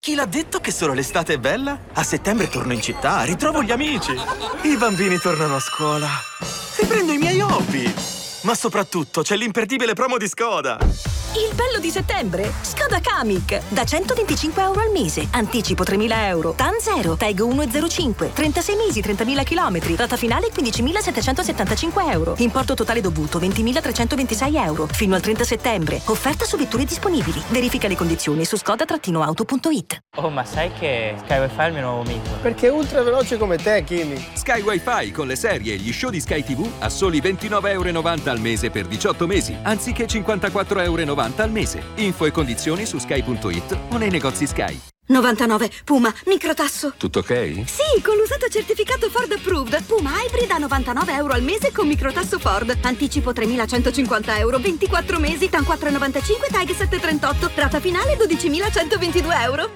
Chi l'ha detto che solo l'estate è bella? A settembre torno in città, ritrovo gli amici. I bambini tornano a scuola. Riprendo i miei hobby. Ma soprattutto c'è l'imperdibile promo di Skoda. Il bello di settembre? Skoda Kamiq. Da 125 euro al mese. Anticipo 3.000 euro. TAN 0. TEG 1,05. 36 mesi, 30.000 chilometri. Rata finale 15.775 euro. Importo totale dovuto 20.326 euro. Fino al 30 settembre. Offerta su vetture disponibili. Verifica le condizioni su skoda-auto.it. Oh, ma sai che Sky Wi-Fi è il mio nuovo mito? Perché è ultra veloce come te, Kimi. Sky Wi-Fi con le serie e gli show di Sky TV a soli 29,90 € al mese per 18 mesi, anziché 54,90 € al mese. Info e condizioni su sky.it o nei negozi Sky. 99 Puma microtasso. Tutto ok? Sì, con l'usato certificato Ford Approved. Puma Hybrid a 99 euro al mese con microtasso Ford. Anticipo 3.150 euro, 24 mesi, TAN 4,95, TAG 7,38. Rata finale 12.122 euro.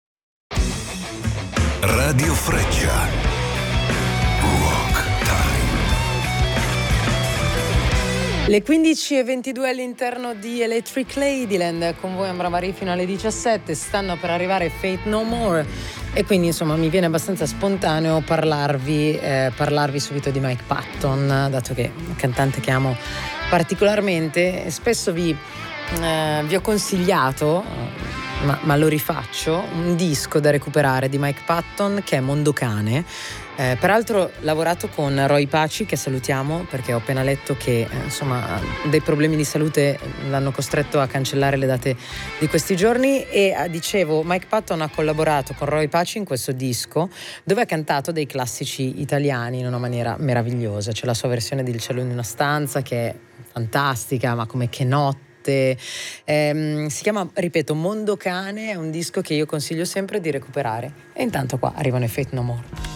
Radio Freccia. Le 15:22 all'interno di Electric Ladyland, con voi Ambra Marie fino alle 17, stanno per arrivare Faith No More e quindi insomma mi viene abbastanza spontaneo parlarvi subito di Mike Patton, dato che è un cantante che amo particolarmente. Spesso vi ho consigliato, ma lo rifaccio, un disco da recuperare di Mike Patton che è Mondocane. Peraltro lavorato con Roy Paci, che salutiamo perché ho appena letto che insomma dei problemi di salute l'hanno costretto a cancellare le date di questi giorni, e dicevo Mike Patton ha collaborato con Roy Paci in questo disco dove ha cantato dei classici italiani in una maniera meravigliosa. C'è la sua versione di Il cielo in una stanza che è fantastica, ma come Che notte. Si chiama, ripeto, Mondocane, è un disco che io consiglio sempre di recuperare, e intanto qua arrivano i Faith No More.